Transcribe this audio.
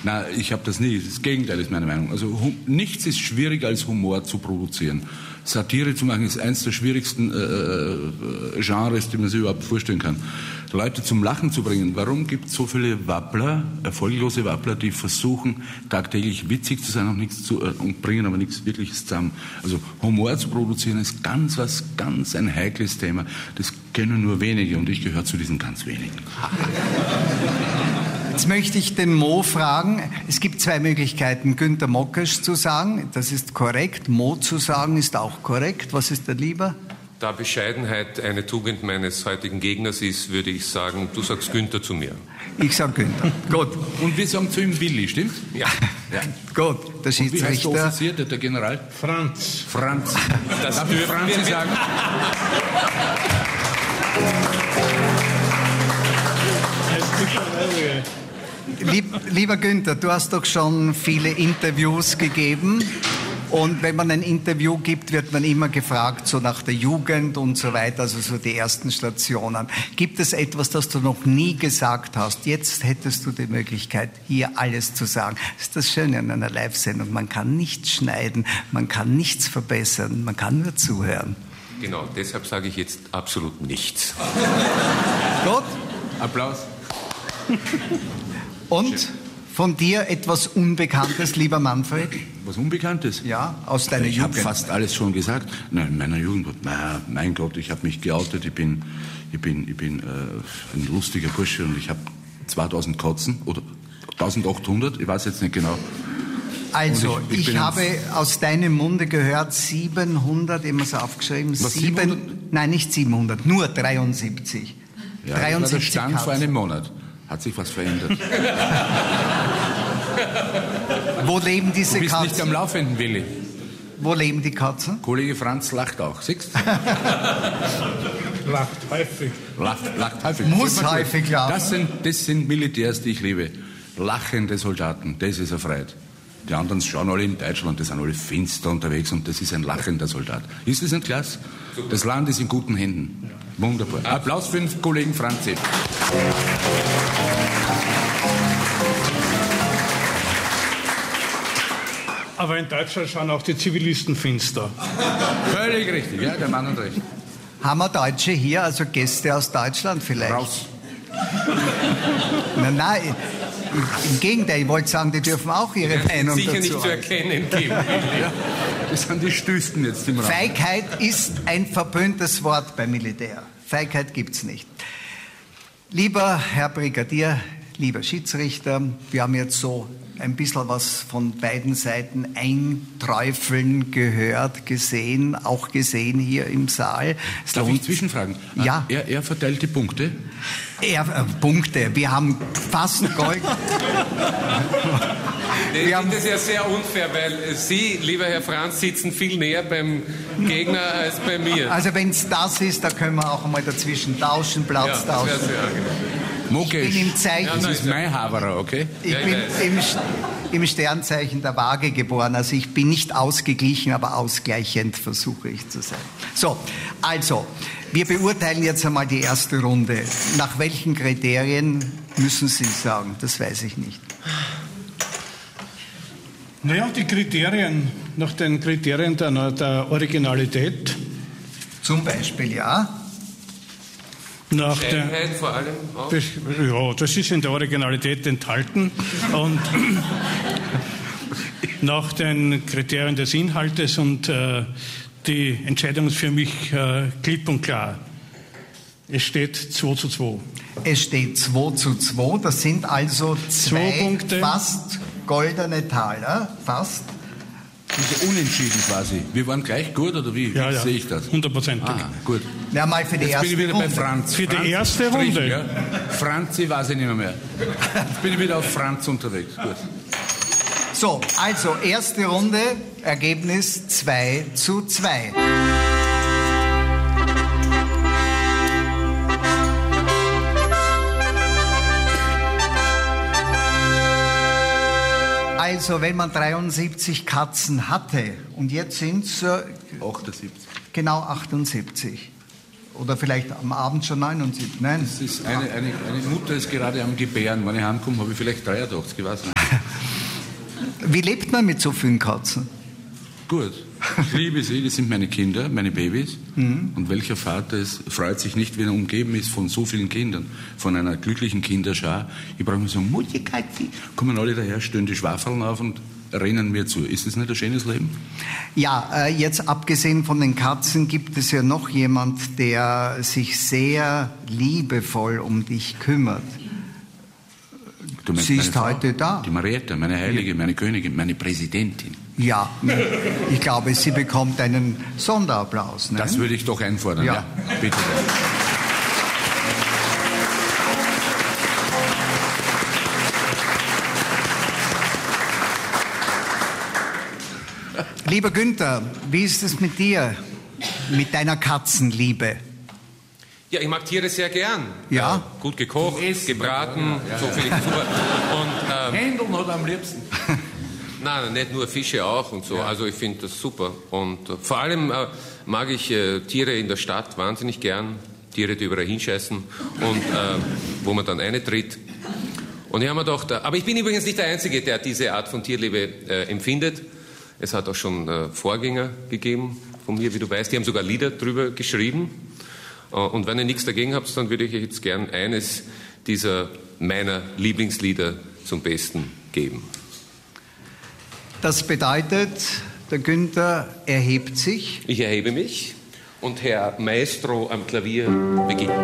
Nein, ich habe das nie. Das Gegenteil ist meine Meinung. Also nichts ist schwieriger als Humor zu produzieren. Satire zu machen ist eines der schwierigsten Genres, die man sich überhaupt vorstellen kann. Leute zum Lachen zu bringen. Warum gibt es so viele Wappler, erfolglose Wappler, die versuchen, tagtäglich witzig zu sein und bringen aber nichts Wirkliches zusammen? Also Humor zu produzieren ist ganz ein heikles Thema. Das kennen nur wenige und ich gehöre zu diesen ganz wenigen. Jetzt möchte ich den Mo fragen, es gibt zwei Möglichkeiten, Günter Mockesch zu sagen, das ist korrekt, Mo zu sagen ist auch korrekt. Was ist dir lieber? Da Bescheidenheit eine Tugend meines heutigen Gegners ist, würde ich sagen, du sagst Günther zu mir. Ich sag Günther. Gut. Und wir sagen zu ihm Willi, stimmt? Ja. Gut, der Schiedsrichter. Wie heißt der Offizier, der General? Franz. Das darf ich Franz sagen? Lieber Günther, du hast doch schon viele Interviews gegeben. Und wenn man ein Interview gibt, wird man immer gefragt, so nach der Jugend und so weiter, also so die ersten Stationen. Gibt es etwas, das du noch nie gesagt hast? Jetzt hättest du die Möglichkeit, hier alles zu sagen. Das ist das Schöne an einer Live-Sendung. Man kann nichts schneiden, man kann nichts verbessern, man kann nur zuhören. Genau, deshalb sage ich jetzt absolut nichts. Gut. Applaus. Und von dir etwas Unbekanntes, lieber Manfred? Was Unbekanntes? Ja, aus deiner Jugend. Ich habe fast alles schon gesagt. Nein, in meiner Jugend, mein Gott, ich habe mich geoutet. Ich bin ein lustiger Bursche und ich habe 2000 Katzen oder 1800, ich weiß jetzt nicht genau. Also, ich habe aus deinem Munde gehört 700, immer so aufgeschrieben. Was, 700? Nein, nicht 700, nur 73. Ja, 73 das war der Stand vor einem Monat. Hat sich was verändert. Wo leben diese Katzen? Du bist nicht am Laufenden, Willi. Wo leben die Katzen? Kollege Franz lacht auch, siehst du? Lacht häufig. Lacht häufig. Muss häufig lachen. Das sind Militärs, die ich liebe. Lachende Soldaten, das ist erfreut. Die anderen schauen alle in Deutschland, die sind alle finster unterwegs und das ist ein lachender Soldat. Ist das nicht klasse? Das Land ist in guten Händen. Wunderbar. Applaus für den Kollegen Franzi. Aber in Deutschland schauen auch die Zivilisten finster. Völlig richtig, ja, der Mann hat recht. Haben wir Deutsche hier, also Gäste aus Deutschland vielleicht? Raus. Nein, im Gegenteil, ich wollte sagen, die dürfen auch ihre Meinung sicher dazu nicht zu erkennen geben. Ja, das sind die Stüsten jetzt im Raum. Feigheit ist ein verpöntes Wort beim Militär. Feigheit gibt's nicht. Lieber Herr Brigadier, lieber Schiedsrichter, wir haben jetzt so ein bisschen was von beiden Seiten einträufeln gehört, gesehen, auch gesehen hier im Saal. Darf ich zwischenfragen? Ja. Er verteilt die Punkte? Punkte. Wir haben fast Gold. Ich finde das ja sehr unfair, weil Sie, lieber Herr Franz, sitzen viel näher beim Gegner als bei mir. Also wenn es das ist, da können wir auch einmal dazwischen tauschen, Platz tauschen. Das wäre sehr angenehm. Mokesh. Ich bin im Zeichen. Das ist mein Haberer, okay? Ich bin im Sternzeichen der Waage geboren. Also ich bin nicht ausgeglichen, aber ausgleichend versuche ich zu sein. So, also, wir beurteilen jetzt einmal die erste Runde. Nach welchen Kriterien müssen Sie sagen? Das weiß ich nicht. Naja, die Kriterien, nach den Kriterien der Originalität. Zum Beispiel, ja. Nach Scheinheit vor allem auch. Ja, das ist in der Originalität enthalten. Und nach den Kriterien des Inhaltes und die Entscheidung ist für mich klipp und klar. Es steht 2:2. Es steht 2:2. Das sind also zwei Punkte. Fast goldene Taler. Fast. Also unentschieden quasi. Wir waren gleich gut, oder wie? Ja, Wie ja. sehe ich das? 100%. Gut. Ja, mal für die Jetzt erste bin ich wieder Runde. bei Franz. Für die Franz erste Strich, Runde. Ja. Franzi weiß ich nicht mehr. Jetzt bin ich wieder auf Franz unterwegs. Gut. So, also erste Runde, Ergebnis 2:2. Also, wenn man 73 Katzen hatte und jetzt sind es 78. genau 78. Oder vielleicht am Abend schon 79? Nein. Das ist eine Mutter ist gerade am Gebären. Wenn ich heimkomme, habe ich vielleicht 83, ich weiß nicht. Wie lebt man mit so vielen Katzen? Gut. Ich liebe sie, das sind meine Kinder, meine Babys. Und welcher Vater freut sich nicht, wenn er umgeben ist von so vielen Kindern, von einer glücklichen Kinderschar. Ich brauche nur sagen, Mutti, Katzi, kommen alle daher, stellen die Schwafeln auf und rennen mir zu. Ist das nicht ein schönes Leben? Ja, jetzt abgesehen von den Katzen gibt es ja noch jemand, der sich sehr liebevoll um dich kümmert. Sie ist heute da. Die Marietta, meine Heilige, meine Königin, meine Präsidentin. Ja, ich glaube, sie bekommt einen Sonderapplaus. Ne? Das würde ich doch einfordern, ja. Bitte. Lieber Günther, wie ist es mit dir, mit deiner Katzenliebe? Ja, ich mag Tiere sehr gern. Ja? Gut gekocht, gebraten, so viel super. Und Händeln hat am liebsten. nein, nicht nur Fische auch und so. Ja. Also ich finde das super. Und vor allem mag ich Tiere in der Stadt wahnsinnig gern. Tiere, die überall hinscheißen und wo man dann eintritt. Und ich habe mir gedacht, aber ich bin übrigens nicht der Einzige, der diese Art von Tierliebe empfindet. Es hat auch schon Vorgänger gegeben von mir, wie du weißt. Die haben sogar Lieder drüber geschrieben. Und wenn ihr nichts dagegen habt, dann würde ich euch jetzt gern eines dieser meiner Lieblingslieder zum Besten geben. Das bedeutet, der Günther erhebt sich. Ich erhebe mich und Herr Maestro am Klavier beginnt.